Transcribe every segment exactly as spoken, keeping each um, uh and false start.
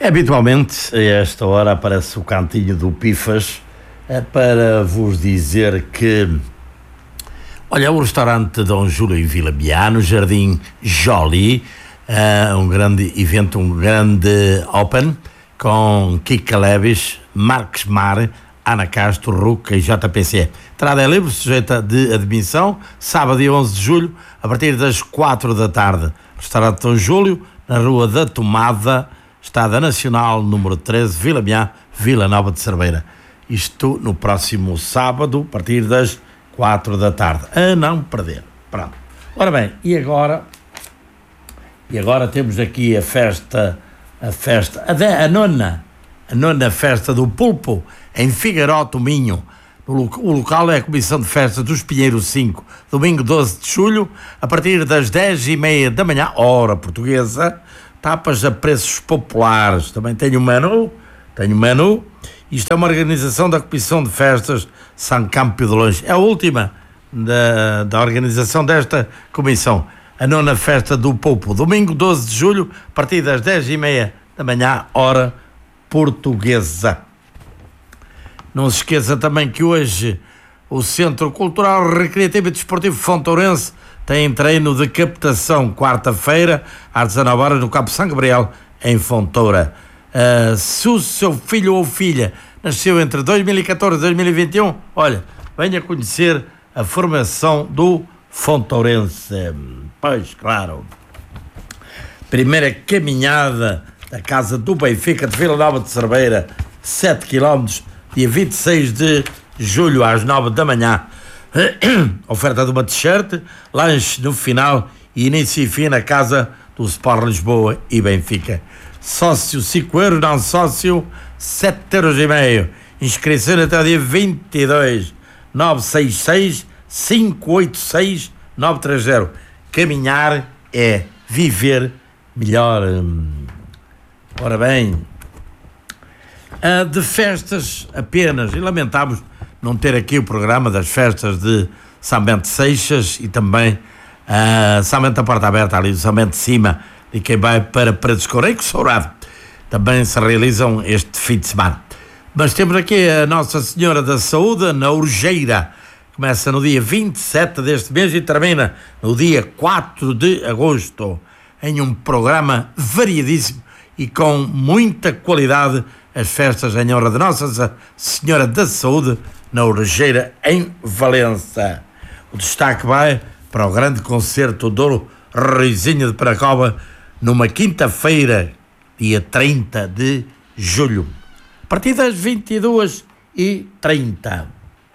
Habitualmente, a esta hora, aparece o cantinho do Pifas para vos dizer que, olha, o restaurante Dom Júlio em Vila Biá, no Jardim Jolie, uh, um grande evento, um grande Open, com Kika Levis, Marques Mar, Ana Castro, Ruca e J P C. Entrada é livre, sujeita de admissão, sábado dia onze de julho, a partir das quatro da tarde. Restaurante Dom Júlio, na Rua da Tomada, Estrada Nacional, número treze, Vila Biá, Vila Nova de Cerveira. Isto no próximo sábado, a partir das quatro da tarde. A não perder. Pronto. Ora bem, e agora? E agora temos aqui a festa, a festa, a, de, a nona, a nona festa do Pulpo, em Figueiró do Minho. O local é a Comissão de Festas dos Pinheiros cinco, domingo doze de julho, a partir das dez e meia da manhã, hora portuguesa, tapas a preços populares. Também tenho um menu, tenho um menu. Isto é uma organização da Comissão de Festas São Campo de Longe. É a última da, da organização desta comissão. A nona festa do Pulpo, domingo doze de julho, a partir das dez e meia da manhã, hora portuguesa. Não se esqueça também que hoje o Centro Cultural Recreativo e Desportivo Fontourense tem treino de captação, quarta-feira, às dezanove horas, no Campo São Gabriel, em Fontoura. Uh, se o seu filho ou filha nasceu entre dois mil e catorze e dois mil e vinte e um, olha, venha conhecer a formação do Fontourense. Pois, claro. Primeira caminhada da Casa do Benfica de Vila Nova de Cerveira, sete quilómetros, dia vinte e seis de julho, às nove da manhã. Oferta de uma t-shirt, lanche no final e início e fim na Casa do Sport Lisboa e Benfica. Sócio cinco euros, não sócio sete euros e meio. Inscrição até o dia vinte e dois. nove seis seis, cinco oito seis, nove três zero. Caminhar é viver melhor. Ora bem, de festas apenas, e lamentamos não ter aqui o programa das festas de São Bento de Seixas e também uh, São Bento da Porta Aberta, ali o São Bento de Cima, e quem vai para Paredes de Coreia, Sourado, também se realizam este fim de semana. Mas temos aqui a Nossa Senhora da Saúde, na Urgeira, começa no dia vinte e sete deste mês e termina no dia quatro de agosto, em um programa variadíssimo e com muita qualidade, as festas em honra de Nossa Senhora da Saúde, na Urgeira, em Valença. O destaque vai para o grande concerto do Ruizinho de Paracova, numa quinta-feira, dia trinta de julho, a partir das vinte e duas e trinta.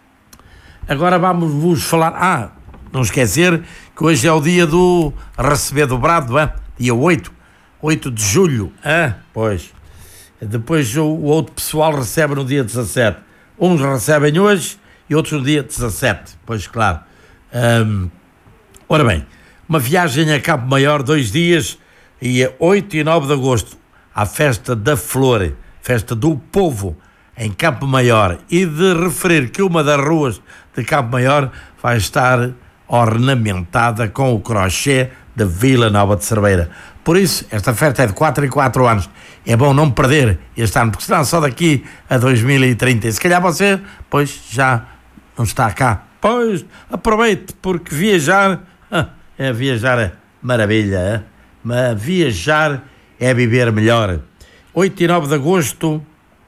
Agora vamos vos falar, ah, não esquecer que hoje é o dia do receber dobrado, é? Dia oito, oito de julho, ah, pois, depois o, o outro pessoal recebe no dia dezassete, uns recebem hoje e outros no dia dezassete, pois claro. Um, ora bem, uma viagem a Campo Maior, dois dias, e a oito e nove de agosto, à Festa da Flor, Festa do Povo, em Campo Maior, e de referir que uma das ruas de Campo Maior vai estar ornamentada com o crochê da Vila Nova de Cerveira. Por isso, esta festa é de quatro em quatro anos. É bom não perder este ano, porque senão só daqui a dois mil e trinta. E se calhar você, pois, já não está cá. Pois, aproveite, porque viajar, é viajar é maravilha, é? Mas viajar é viver melhor. oito e nove de agosto,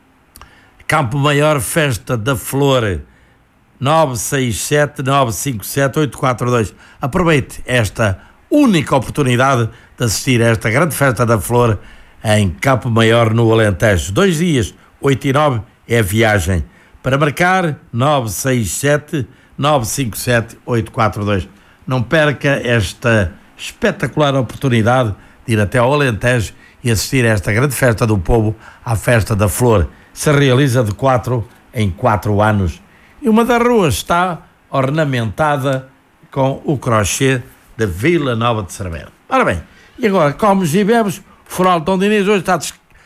Campo Maior, Festa da Flor, nove seis sete, nove cinco sete, oito quatro dois. Aproveite esta única oportunidade de assistir a esta grande Festa da Flor em Campo Maior, no Alentejo. Dois dias, oito e nove, é a viagem. Para marcar, nove seis sete, nove cinco sete, oito quatro dois. Não perca esta espetacular oportunidade de ir até ao Alentejo e assistir a esta grande Festa do Povo, à Festa da Flor. Se realiza de quatro em quatro anos. E uma das ruas está ornamentada com o crochê da Vila Nova de Cerveira. Ora bem, e agora, comes e bebes, o Foral Dom Dinis hoje está,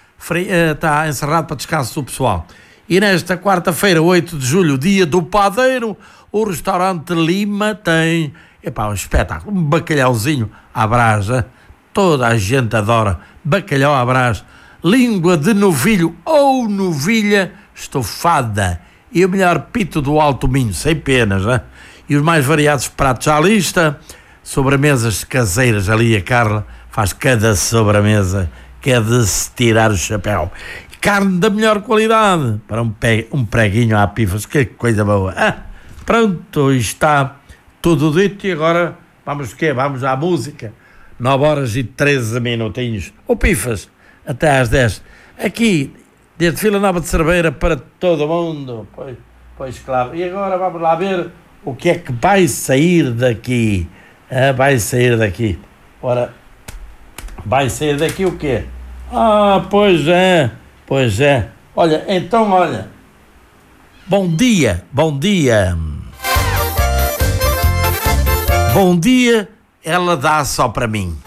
está encerrado para descanso do pessoal. E nesta quarta-feira, oito de julho, dia do padeiro, o restaurante Lima tem, epá, um espetáculo, um bacalhauzinho à brasa. Toda a gente adora bacalhau à brás, língua de novilho ou novilha estofada e o melhor pito do Alto Minho, sem penas, né? E os mais variados pratos à lista, sobremesas caseiras. Ali a Carla faz cada sobremesa que é de se tirar o chapéu. Carne da melhor qualidade para um, pe- um preguinho à Pifas, que coisa boa. Ah, pronto, está tudo dito e agora vamos o quê? Vamos à música. nove horas e treze minutinhos. O Pifas, até às dez. Aqui, desde Vila Nova de Cerveira para todo mundo. Pois, pois claro. E agora vamos lá ver o que é que vai sair daqui. Ah, vai sair daqui. Ora, vai sair daqui o quê? Ah, pois é, pois é. Olha, então, olha. Bom dia, bom dia. Bom dia, ela dá só para mim.